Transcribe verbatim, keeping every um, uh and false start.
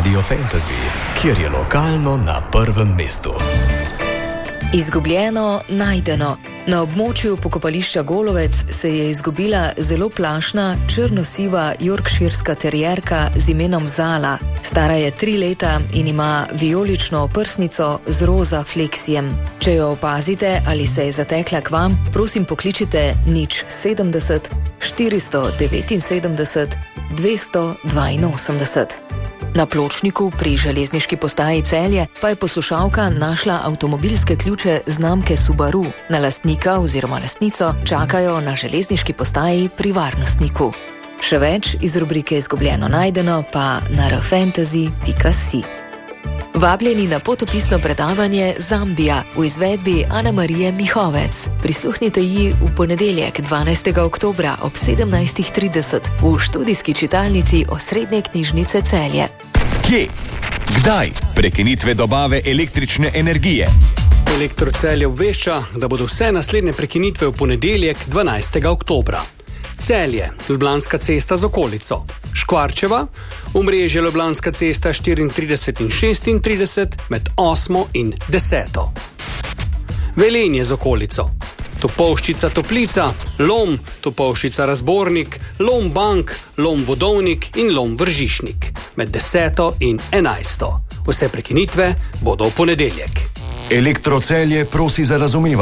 Radio Fantasy, kjer je lokalno na prvem mestu. Izgubljeno, najdeno. Na območju pokopališča Golovec se je izgubila zelo plašna, črno-siva yorkshirska terjerka z imenom Zala. Stara je tri leta in ima vijolično oprsnico z roza fleksijem. Če jo opazite ali se je zatekla k vam, prosim pokličite nič sedemdeset štiristo devetinsedemdeset dvesto dvainosemdeset. Na pločniku pri železniški postaji Celje pa je poslušalka našla avtomobilske ključe znamke Subaru. Na lastnika oziroma lastnico čakajo na železniški postaji pri varnostniku. Še več iz rubrike Izgubljeno najdeno pa na r fantasy pika si. Vabljeni na potopisno predavanje Zambija v izvedbi Ana Marije Mihovec. Prisluhnite ji v ponedeljek dvanajstega oktobra ob sedemnajst trideset v študijski čitalnici Osrednje knjižnice Celje. Kje? Kdaj? Prekinitve dobave električne energije. Elektro Celje obvešča, da bodo vse naslednje prekinitve v ponedeljek dvanajstega oktobra. Celje, Ljubljanska cesta z okolico. Škvarčeva, omrežje Ljubljanska cesta štiriintrideset in šestintrideset med osmo in deseto. Velenje z okolico. Topolščica Toplica, Lom, Topolščica Razbornik, Lom Bank, Lom Vodovnik in Lom Vržišnik med deseto in enajsto. Vse prekinitve bodo v ponedeljek. Elektro Celje prosi za razumevanje.